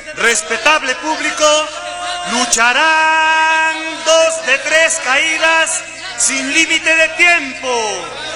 Respetable público, lucharán 2 de 3 caídas sin límite de tiempo.